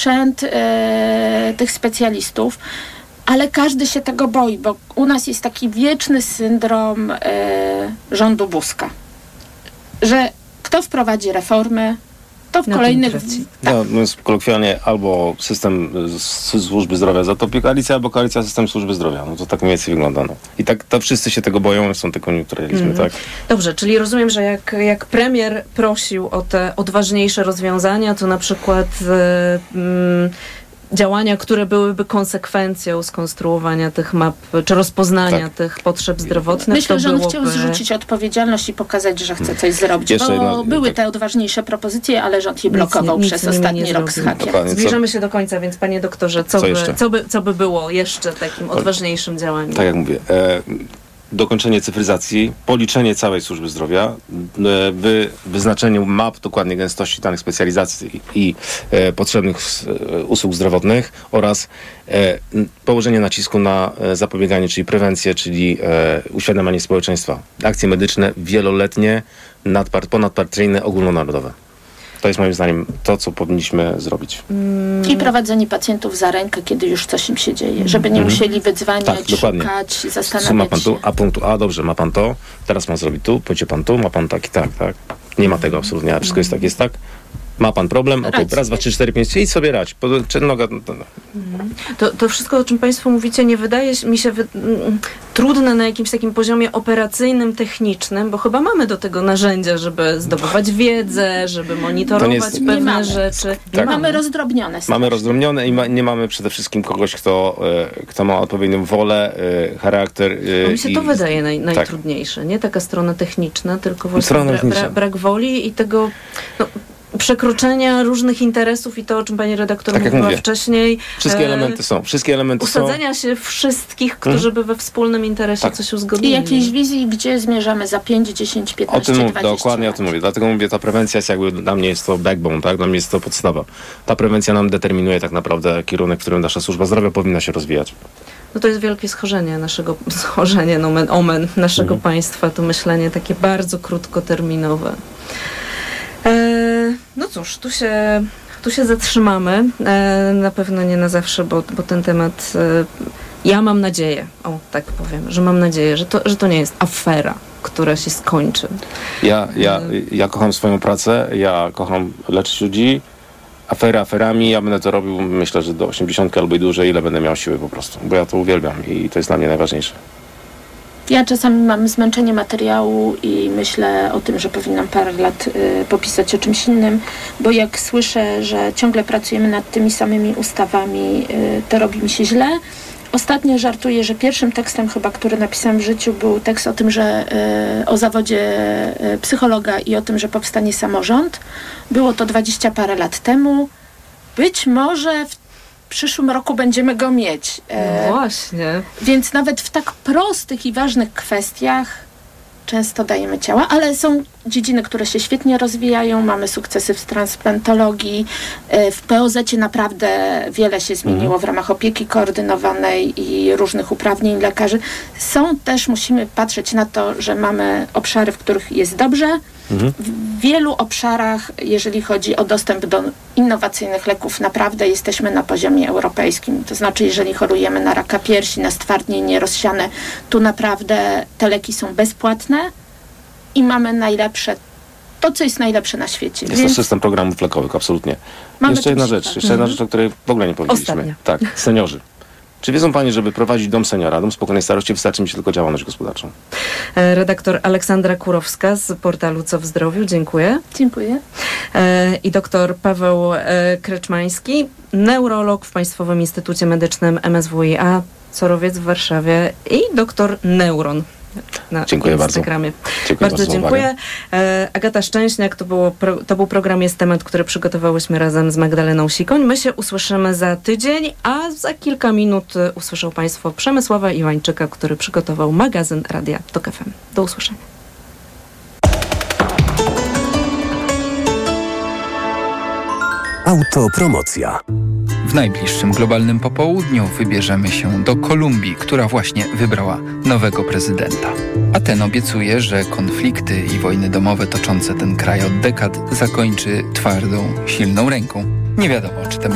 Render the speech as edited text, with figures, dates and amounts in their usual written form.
sprzęt tych specjalistów, ale każdy się tego boi, bo u nas jest taki wieczny syndrom rządu Buzka, że kto wprowadzi reformy, to w kolejnych... Tak. No, kolokwialnie albo system służby zdrowia zatopi koalicja, albo koalicja system służby zdrowia. No to tak mniej więcej wygląda. No. I tak to wszyscy się tego boją, są te koniunkturalizmy, tak? Dobrze, czyli rozumiem, że jak premier prosił o te odważniejsze rozwiązania, to na przykład działania, które byłyby konsekwencją skonstruowania tych map, czy rozpoznania tych potrzeb zdrowotnych. Myślę, że on chciał zrzucić odpowiedzialność i pokazać, że chce coś zrobić. Bo były te odważniejsze propozycje, ale rząd je blokował przez ostatni rok z hakiem. Zbliżamy się do końca, więc panie doktorze, co by było jeszcze takim odważniejszym działaniem? Tak jak mówię, dokończenie cyfryzacji, policzenie całej służby zdrowia, wyznaczenie map dokładnej gęstości danych specjalizacji i potrzebnych usług zdrowotnych oraz położenie nacisku na zapobieganie, czyli prewencję, czyli uświadamianie społeczeństwa. Akcje medyczne wieloletnie, ponadpartyjne, ogólnonarodowe. To jest moim zdaniem to, co powinniśmy zrobić. I prowadzenie pacjentów za rękę, kiedy już coś im się dzieje. Żeby nie musieli wydzwaniać, szukać, zastanawiać ma pan się. tu, a punktu A, dobrze, ma pan to, teraz pan zrobi tu, pójdzie pan tu, ma pan tak. Nie ma tego absolutnie, wszystko jest tak. Ma pan problem, okej, raz, 2, 3, 4, 5, idź sobie rać. To wszystko, o czym państwo mówicie, nie wydaje mi się trudne na jakimś takim poziomie operacyjnym, technicznym, bo chyba mamy do tego narzędzia, żeby zdobywać wiedzę, żeby monitorować pewne rzeczy. Tak. Mamy rozdrobnione. Mamy rozdrobnione i nie mamy przede wszystkim kogoś, kto ma odpowiednią wolę, charakter. Mi się to wydaje najtrudniejsze. Nie taka strona techniczna, tylko właśnie brak woli i tego... przekroczenia różnych interesów i to, o czym pani redaktor mówiła wcześniej. Wszystkie elementy są. Usadzenia się wszystkich, którzy by we wspólnym interesie coś uzgodnili. I jakiejś wizji, gdzie zmierzamy za 5, 10, 15, 20 dokładnie lat. o tym mówię. Dlatego mówię, ta prewencja jest jakby, dla mnie jest to backbone, tak? Dla mnie jest to podstawa. Ta prewencja nam determinuje tak naprawdę kierunek, w którym nasza służba zdrowia powinna się rozwijać. No to jest wielkie schorzenie naszego państwa, to myślenie takie bardzo krótkoterminowe. No cóż, tu się zatrzymamy. Na pewno nie na zawsze, bo ten temat, ja mam nadzieję, tak powiem, że mam nadzieję, że to nie jest afera, która się skończy. Ja kocham swoją pracę, ja kocham leczyć ludzi, aferami, ja będę to robił, myślę, że do 80 albo i dłużej, ile będę miał siły po prostu, bo ja to uwielbiam i to jest dla mnie najważniejsze. Ja czasami mam zmęczenie materiału i myślę o tym, że powinnam parę lat popisać o czymś innym, bo jak słyszę, że ciągle pracujemy nad tymi samymi ustawami, to robi mi się źle. Ostatnio żartuję, że pierwszym tekstem chyba, który napisałam w życiu, był tekst o tym, że o zawodzie psychologa i o tym, że powstanie samorząd. Było to 20 parę lat temu. Być może w przyszłym roku będziemy go mieć. No właśnie. Więc nawet w tak prostych i ważnych kwestiach często dajemy ciała, ale są dziedziny, które się świetnie rozwijają. Mamy sukcesy w transplantologii. W POZ-cie naprawdę wiele się zmieniło w ramach opieki koordynowanej i różnych uprawnień lekarzy. Musimy patrzeć na to, że mamy obszary, w których jest dobrze. W wielu obszarach, jeżeli chodzi o dostęp do innowacyjnych leków, naprawdę jesteśmy na poziomie europejskim. To znaczy, jeżeli chorujemy na raka piersi, na stwardnienie rozsiane, tu naprawdę te leki są bezpłatne i mamy to, co jest najlepsze na świecie. Jest to system programów lekowych, absolutnie. Jeszcze jedna rzecz, o której w ogóle nie powiedzieliśmy. Ostatnia. Tak, seniorzy. Czy wiedzą Pani, żeby prowadzić dom seniora, dom spokojnej starości, wystarczy mi się tylko działalność gospodarczą? Redaktor Aleksandra Kurowska z portalu Co w Zdrowiu. Dziękuję. Dziękuję. I doktor Paweł Kreczmański, neurolog w Państwowym Instytucie Medycznym MSWiA Corowiec w Warszawie i doktor Neuron na Instagramie. Bardzo dziękuję. Agata Szczęśniak, to był program Jest Temat, który przygotowałyśmy razem z Magdaleną Sikoń. My się usłyszymy za tydzień, a za kilka minut usłyszą Państwo Przemysława Iwańczyka, który przygotował magazyn Radia Tok FM. Do usłyszenia. Autopromocja. W najbliższym globalnym popołudniu wybierzemy się do Kolumbii, która właśnie wybrała nowego prezydenta. A ten obiecuje, że konflikty i wojny domowe toczące ten kraj od dekad zakończy twardą, silną ręką. Nie wiadomo, czy te